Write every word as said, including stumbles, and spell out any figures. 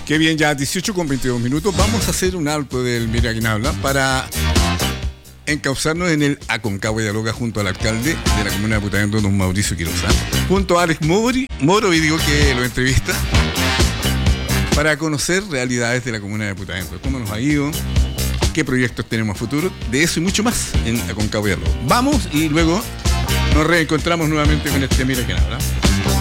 Qué bien, ya dieciocho con veintidós minutos. Vamos a hacer un alto del Mira quién habla para encauzarnos en el Aconcagua Dialoga junto al alcalde de la comuna de Putaendo, don Mauricio Quirosa, junto a Alex Mori, Moro, y digo que lo entrevista, para conocer realidades de la comuna de Putaendo, cómo nos ha ido, qué proyectos tenemos a futuro, de eso y mucho más en Aconcagua Dialoga. Vamos y luego nos reencontramos nuevamente con este Mira quién habla.